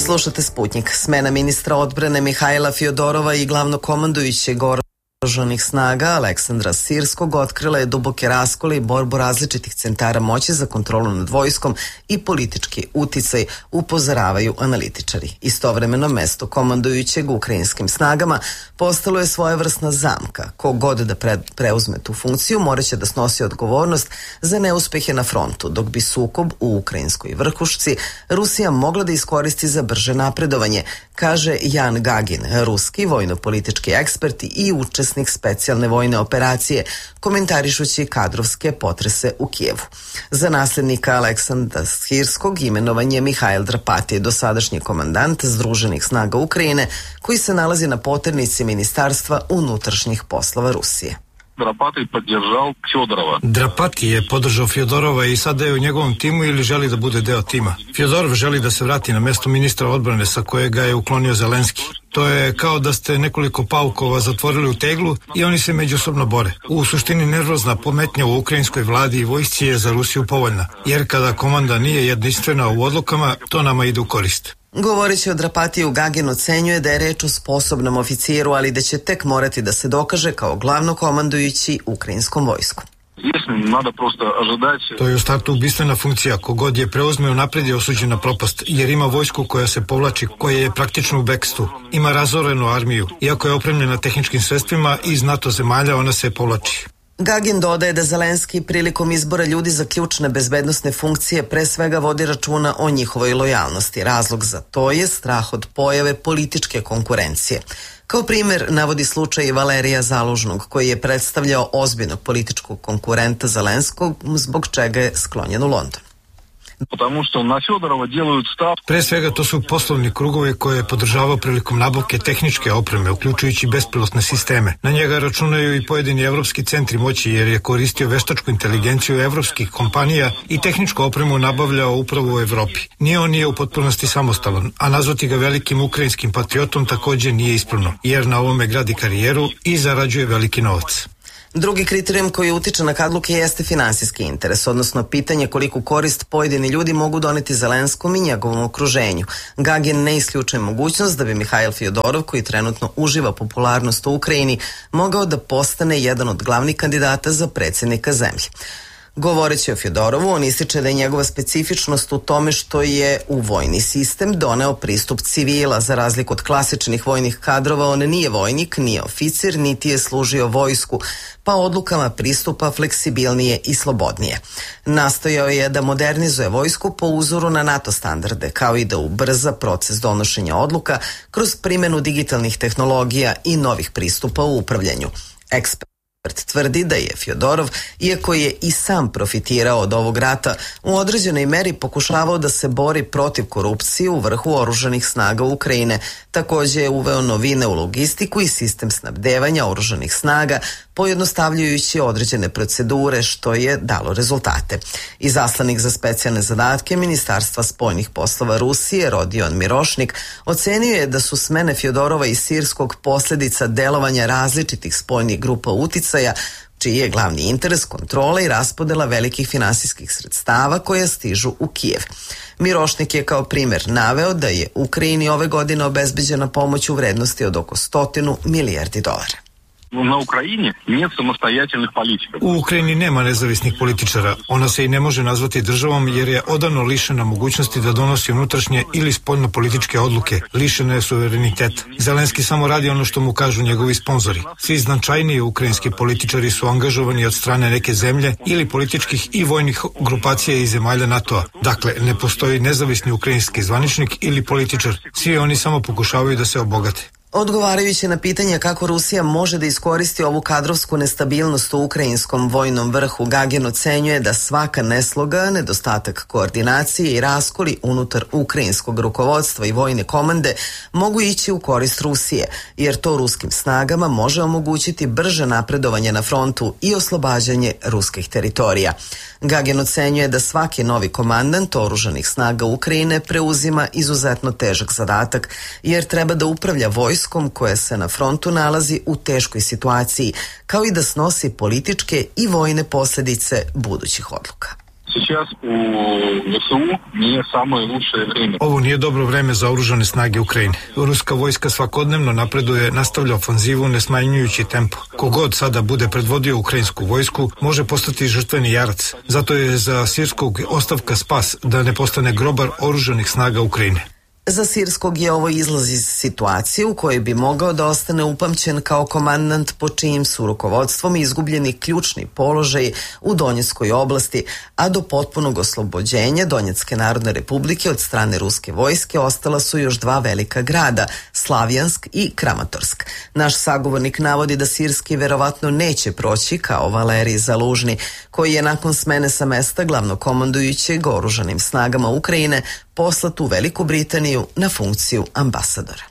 Slušate Sputnjik. Smena ministra odbrane Mihajla Fjodorova i glavnokomandujućeg oružanih snaga Aleksandra Sirskog otkrila je duboke raskole i borbu različitih centara moći za kontrolu nad vojskom i politički uticaj, upozoravaju analitičari. Istovremeno mesto komandujućeg ukrajinskim snagama postalo je svojevrsna zamka. Ko god da preuzme tu funkciju moraće da snosi odgovornost za neuspehe na frontu, dok bi sukob u ukrajinskoj vrhušci Rusija mogla da iskoristi za brže napredovanje, kaže Jan Gagin, ruski vojno-politički ekspert i učesnik specijalne vojne operacije, komentarišući kadrovske potrese u Kijevu. Za naslednika Aleksandra Sirskog imenovan je Mihajl Drapati, dosadašnji komandant Združenih snaga Ukrajine, koji se nalazi na poternici Ministarstva unutrašnjih poslova Rusije. Drapati je podržao Fjodorova i sada je u njegovom timu ili želi da bude deo tima. Fjodorov želi da se vrati na mesto ministra odbrane sa kojega je uklonio Zelenski. To je kao da ste nekoliko paukova zatvorili u teglu i oni se međusobno bore. U suštini nervozna pometnja u ukrajinskoj vladi i vojsci je za Rusiju povoljna, jer kada komanda nije jedinstvena u odlukama, to nama ide u korist. Govoreći o Drapatiju, Gagin ocenjuje da je reč o sposobnom oficijeru, ali da će tek morati da se dokaže kao glavnokomandujući ukrajinskom vojskom. To je u startu ubistvena funkcija. Kogod je preuzme unapred je osuđen na propast, jer ima vojsku koja se povlači, koja je praktično u bekstvu. Ima razorenu armiju. Iako je opremljena tehničkim sredstvima iz NATO zemalja, ona se povlači. Gagin dodaje da Zelenski prilikom izbora ljudi za ključne bezbednosne funkcije pre svega vodi računa o njihovoj lojalnosti. Razlog za to je strah od pojave političke konkurencije. Kao primer navodi slučaj Valerija Zalužnog, koji je predstavljao ozbiljnog političkog konkurenta Zelenskog, zbog čega je sklonjen u London. Pre svega to su poslovni krugovi koje je podržavao prilikom nabavke tehničke opreme, uključujući bespilotne sisteme. Na njega računaju i pojedini evropski centri moći, jer je koristio veštačku inteligenciju evropskih kompanija i tehničku opremu nabavljao upravo u Evropi. Nije on nije u potpunosti samostalan, a nazvati ga velikim ukrajinskim patriotom takođe nije ispravno, jer na ovome gradi karijeru i zarađuje veliki novac. Drugi kriterijum koji utiče na kadluke jeste finansijski interes, odnosno pitanje koliku korist pojedini ljudi mogu doneti Zelenskom i njegovom okruženju. Gagin ne isključuje mogućnost da bi Mihajl Fjodorov, koji trenutno uživa popularnost u Ukrajini, mogao da postane jedan od glavnih kandidata za predsjednika zemlje. Govoreći o Fjodorovu, on ističe da je njegova specifičnost u tome što je u vojni sistem doneo pristup civila. Za razliku od klasičnih vojnih kadrova, on nije vojnik, nije oficir, niti je služio vojsku, pa odlukama pristupa fleksibilnije i slobodnije. Nastojao je da modernizuje vojsku po uzoru na NATO standarde, kao i da ubrza proces donošenja odluka kroz primjenu digitalnih tehnologija i novih pristupa u upravljanju. Ekspert tvrdi da je Fjodorov, iako je i sam profitirao od ovog rata, u određenoj meri pokušavao da se bori protiv korupcije u vrhu oružanih snaga Ukrajine. Takođe je uveo novine u logistiku i sistem snabdevanja oružanih snaga, pojednostavljujući određene procedure, što je dalo rezultate. Izaslanik za specijalne zadatke Ministarstva spoljnih poslova Rusije, Rodion Mirošnik, ocenio je da su smene Fjodorova i Sirskog posljedica delovanja različitih spoljnih grupa uticaja, čiji je glavni interes kontrola i raspodela velikih finansijskih sredstava koja stižu u Kijev. Mirošnik je kao primer naveo da je Ukrajini ove godine obezbeđena pomoć u vrednosti od oko 100 milijardi dolara. U Ukrajini nema nezavisnih političara. Ona se i ne može nazvati državom jer je odavno lišena mogućnosti da donosi unutrašnje ili spoljno-političke odluke. Lišena je suvereniteta. Zelenski samo radi ono što mu kažu njegovi sponzori. Svi značajniji ukrajinski političari su angažovani od strane neke zemlje ili političkih i vojnih grupacija iz zemalja NATO-a. Dakle, ne postoji nezavisni ukrajinski zvaničnik ili političar. Svi oni samo pokušavaju da se obogate. Odgovarajući na pitanje kako Rusija može da iskoristi ovu kadrovsku nestabilnost u ukrajinskom vojnom vrhu, Gagin ocenjuje da svaka nesloga, nedostatak koordinacije i raskoli unutar ukrajinskog rukovodstva i vojne komande mogu ići u korist Rusije, jer to ruskim snagama može omogućiti brže napredovanje na frontu i oslobađanje ruskih teritorija. Gagin ocenjuje da svaki novi komandant oružanih snaga Ukrajine preuzima izuzetno težak zadatak, jer treba da upravlja vojskom koja se na frontu nalazi u teškoj situaciji, kao i da snosi političke i vojne posljedice budućih odluka. Сейчас u VSU nije samo loše vreme. Ovo nije dobro vreme za oružane snage Ukrajine. Ruska vojska svakodnevno napreduje, nastavlja ofanzivu ne smanjujući tempo. Kogod sada bude predvodio ukrajinsku vojsku može postati žrtveni jarac. Zato je za Sirskog ostavka spas da ne postane grobar oružanih snaga Ukrajine. Za Sirskog je ovo izlaz iz situacije u kojoj bi mogao da ostane upamćen kao komandant pod čijim su rukovodstvom izgubljeni ključni položaj u Donjeckoj oblasti, a do potpunog oslobođenja Donjecke narodne republike od strane ruske vojske ostala su još dva velika grada, Slavjansk i Kramatorsk. Naš sagovornik navodi da Sirski verovatno neće proći kao Valerij Zalužni, koji je nakon smene sa mesta glavnokomandujućeg oružanim snagama Ukrajine poslat u Veliku Britaniju na funkciju ambasadora.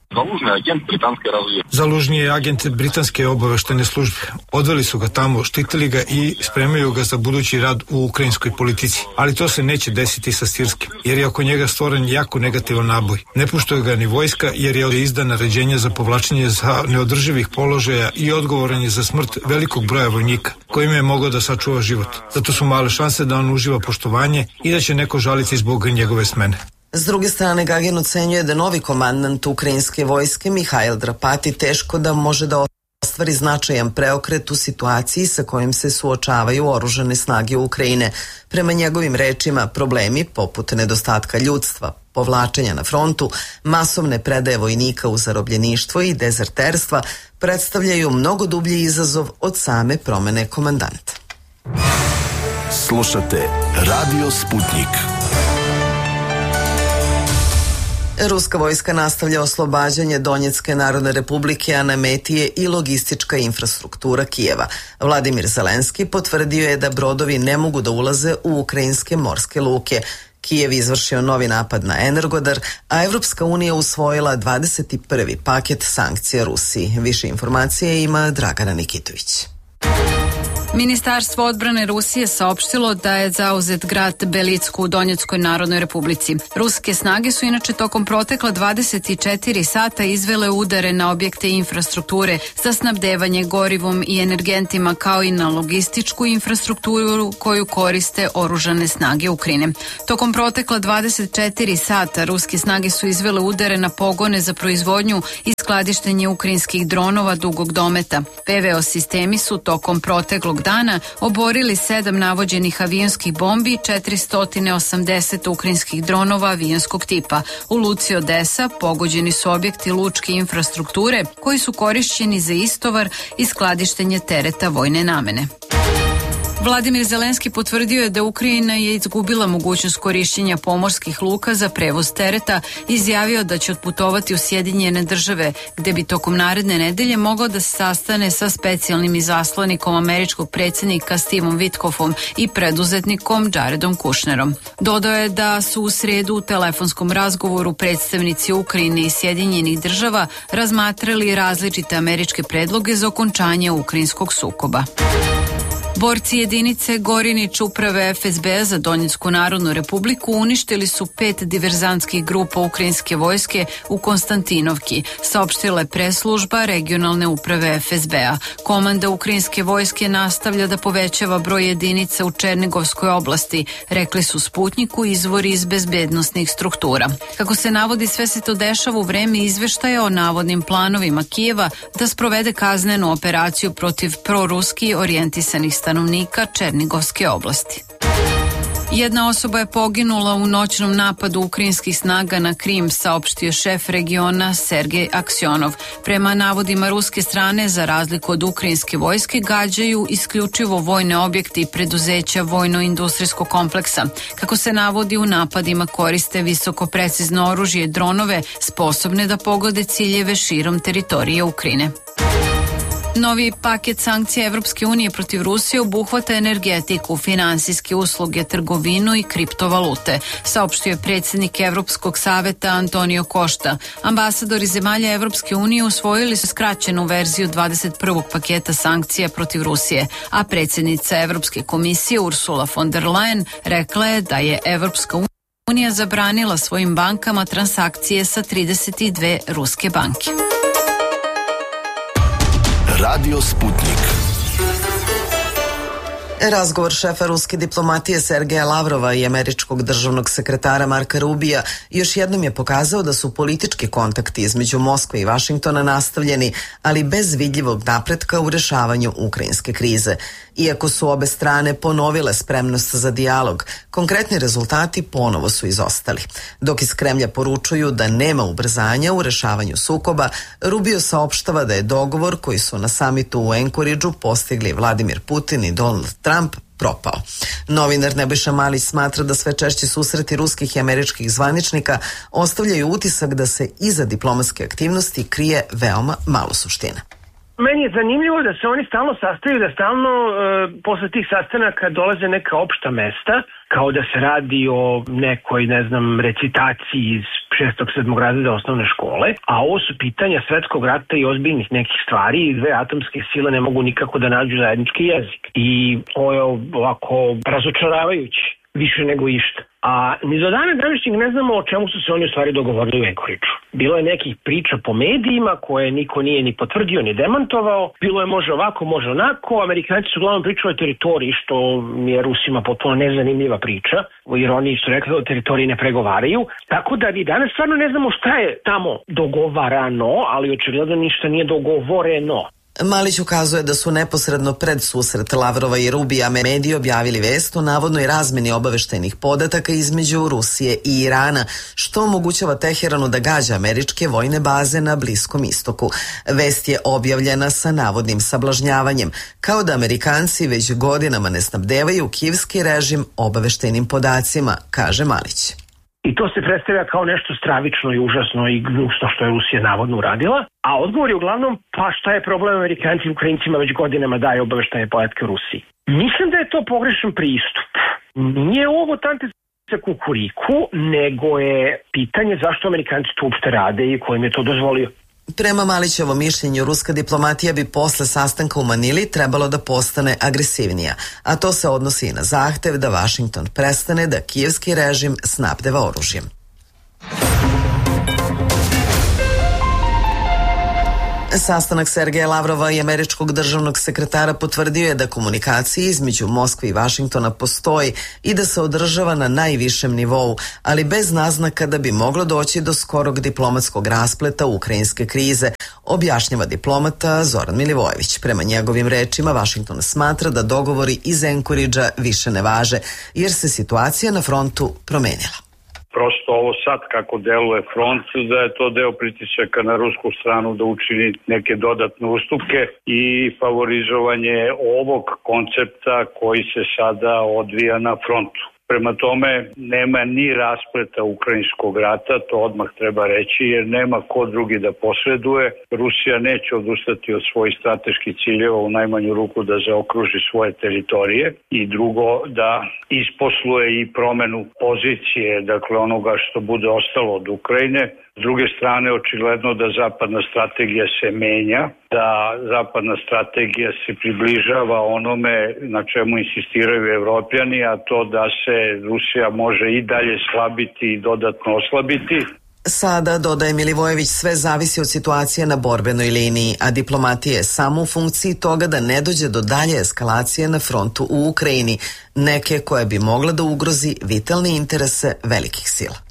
Zalužni je agent britanske obaveštene službe. Odveli su ga tamo, štitili ga i spremaju ga za budući rad u ukrajinskoj politici. Ali to se neće desiti sa Sirskim, jer je oko njega stvoren jako negativan naboj. Ne puštuje ga ni vojska, jer je izdan naređenje za povlačenje za neodrživih položaja i odgovoran je za smrt velikog broja vojnika, kojima je mogao da sačuva život. Zato su male šanse da on uživa poštovanje i da će neko žaliti zbog njegove smene. S druge strane, Gagin ocenjuje da novi komandant ukrajinske vojske Mihail Drapati teško da može da ostvari značajan preokret u situaciji sa kojim se suočavaju oružane snage Ukrajine. Prema njegovim rečima, problemi poput nedostatka ljudstva, povlačenja na frontu, masovne predaje vojnika u zarobljeništvo i dezerterstva predstavljaju mnogo dublji izazov od same promene komandanta. Slušate Radio Sputnik. Ruska vojska nastavlja oslobađanje Donjecke narodne republike, a na meti je i logistička infrastruktura Kijeva. Vladimir Zelenski potvrdio je da brodovi ne mogu da ulaze u ukrajinske morske luke. Kijev izvršio novi napad na Energodar, a Evropska unija usvojila 21. paket sankcija Rusiji. Više informacije ima Dragana Nikitović. Ministarstvo odbrane Rusije saopštilo da je zauzet grad Belicku u Donjeckoj narodnoj republici. Ruske snage su inače tokom protekla 24 sata izvele udare na objekte infrastrukture za snabdevanje gorivom i energentima, kao i na logističku infrastrukturu koju koriste oružane snage Ukrajine. Tokom protekla 24 sata ruske snage su izvele udare na pogone za proizvodnju i skladištenje ukrajinskih dronova dugog dometa. PVO sistemi su tokom proteklog dana oborili 7 navođenih avionskih bombi i 480 ukrajinskih dronova avionskog tipa. U luci Odesa pogođeni su objekti lučke infrastrukture koji su korišćeni za istovar i skladištenje tereta vojne namene. Vladimir Zelenski potvrdio je da Ukrajina je izgubila mogućnost korišćenja pomorskih luka za prevoz tereta i izjavio da će otputovati u Sjedinjene države, gde bi tokom naredne nedelje mogao da se sastane sa specijalnim izaslanikom američkog predsjednika Stevom Witkoffom i preduzetnikom Jaredom Kushnerom. Dodao je da su u sredu u telefonskom razgovoru predstavnici Ukrajine i Sjedinjenih država razmatrali različite američke predloge za okončanje ukrajinskog sukoba. Borci jedinice Gorinić uprave FSB za Donjecku narodnu republiku uništili su 5 diverzantskih grupa ukrajinske vojske u Konstantinovki, saopštila je preslužba regionalne uprave FSB-a. Komanda ukrajinske vojske nastavlja da povećava broj jedinica u Černigovskoj oblasti, rekli su Sputniku izvori iz bezbednosnih struktura. Kako se navodi, sve se to dešava u vreme izveštaja o navodnim planovima Kijeva da sprovede kaznenu operaciju protiv proruski orijentisanih stanovnika Černigovske oblasti. Jedna osoba je poginula u noćnom napadu ukrajinskih snaga na Krim, saopštio šef regiona Sergej Aksionov. Prema navodima ruske strane, za razliku od ukrajinske vojske, gađaju isključivo vojne objekte i preduzeća vojno-industrijskog kompleksa. Kako se navodi, u napadima koriste visoko precizno oružje i dronove sposobne da pogode ciljeve širom teritorije Ukrajine. Novi paket sankcija Evropske unije protiv Rusije obuhvata energetiku, finansijske usluge, trgovinu i kriptovalute, saopštio je predsjednik Evropskog saveta Antonio Costa. Ambasadori zemalja Evropske unije usvojili su skraćenu verziju 21. paketa sankcija protiv Rusije, a predsjednica Evropske komisije Ursula von der Leyen rekla je da je Evropska unija zabranila svojim bankama transakcije sa 32 ruske banke. Radio Sputnik. Razgovor šefa ruske diplomatije Sergeja Lavrova i američkog državnog sekretara Marka Rubija još jednom je pokazao da su politički kontakti između Moskve i Vašingtona nastavljeni, ali bez vidljivog napretka u rešavanju ukrajinske krize. Iako su obe strane ponovile spremnost za dijalog, konkretni rezultati ponovo su izostali. Dok iz Kremlja poručuju da nema ubrzanja u rešavanju sukoba, Rubio saopštava da je dogovor koji su na samitu u Anchoridgeu postigli Vladimir Putin i Donald Trump propao. Novinar Nebojša Malić smatra da sve češći susreti ruskih i američkih zvaničnika ostavljaju utisak da se iza diplomatske aktivnosti krije veoma malo suštine. Meni je zanimljivo da se oni stalno sastaju, da stalno posle tih sastanaka dolaze neka opšta mesta, kao da se radi o nekoj, recitaciji iz 6. 7. razreda osnovne škole, a ovo su pitanja svetskog rata i ozbiljnih nekih stvari i dve atomske sile ne mogu nikako da nađu zajednički jezik. I to je ovako razočaravajuće, više nego išta. A ni do dana današnjeg ne znamo o čemu su se oni u stvari dogovorili u Anchoridgeu. Bilo je nekih priča po medijima koje niko nije ni potvrdio ni demantovao. Bilo je može ovako, može onako. Amerikanci su uglavnom pričali o teritoriji, što je Rusima potpuno nezanimljiva priča, jer oni su rekli da o teritoriji ne pregovaraju. Tako da vi danas stvarno ne znamo šta je tamo dogovarano, ali očigledno ništa nije dogovoreno. Malić ukazuje da su neposredno pred susret Lavrova i Rubija mediji objavili vest o navodnoj razmeni obaveštajnih podataka između Rusije i Irana, što omogućava Teheranu da gađa američke vojne baze na Bliskom istoku. Vest je objavljena sa navodnim sablažnjavanjem, kao da Amerikanci već godinama ne snabdevaju kijevski režim obaveštajnim podacima, kaže Malić. I to se predstavlja kao nešto stravično i užasno i gnusno što je Rusija navodno uradila, a odgovor je uglavnom pa šta je problem Amerikanci i Ukrajincima već godinama daje obaveštajne podatke u Rusiji. Mislim da je to pogrešan pristup. Nije ovo tante sa kukuriku, nego je pitanje zašto Amerikanci to uopšte rade i ko im je to dozvolio. Prema Malićevom mišljenju, ruska diplomatija bi posle sastanka u Manili trebalo da postane agresivnija, a to se odnosi i na zahtev da Vašington prestane da kijevski režim snabdeva oružjem. Sastanak Sergeja Lavrova i američkog državnog sekretara potvrdio je da komunikacija između Moskve i Vašingtona postoji i da se održava na najvišem nivou, ali bez naznaka da bi moglo doći do skorog diplomatskog raspleta ukrajinske krize, objašnjava diplomata Zoran Milivojević. Prema njegovim rečima, Vašington smatra da dogovori iz Anchoridgea više ne važe, jer se situacija na frontu promenila. Prosto ovo sad kako deluje front, da je to deo pritisaka na rusku stranu da učini neke dodatne ustupke i favorizovanje ovog koncepta koji se sada odvija na frontu. Prema tome nema ni raspleta ukrajinskog rata, to odmah treba reći, jer nema ko drugi da posreduje. Rusija neće odustati od svojih strateških ciljeva, u najmanju ruku da zaokruži svoje teritorije i drugo da isposluje i promenu pozicije, dakle onoga što bude ostalo od Ukrajine. S druge strane, očigledno da zapadna strategija se menja, da zapadna strategija se približava onome na čemu insistiraju Evropljani, a to da se Rusija može i dalje slabiti i dodatno oslabiti. Sada, dodaje Milivojević, sve zavisi od situacije na borbenoj liniji, a diplomatija je samo u funkciji toga da ne dođe do dalje eskalacije na frontu u Ukrajini, neke koja bi mogla da ugrozi vitalne interese velikih sila.